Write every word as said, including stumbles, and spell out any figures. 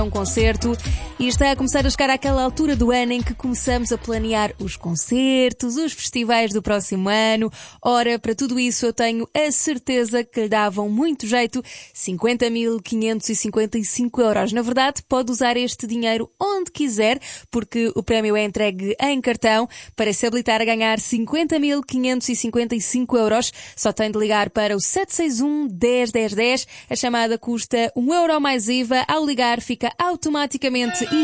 Um concerto e está a começar a chegar àquela altura do ano em que começamos a planear os concertos, os festivais do próximo ano. Ora, para tudo isso eu tenho a certeza que lhe davam muito jeito cinquenta mil quinhentos e cinquenta e cinco euros. Na verdade, pode usar este dinheiro onde quiser, porque o prémio é entregue em cartão. Para se habilitar a ganhar cinquenta mil quinhentos e cinquenta e cinco euros, só tem de ligar para o sete seis um, dez, dez, dez. A chamada custa um euro mais I V A. Ao ligar, fica automaticamente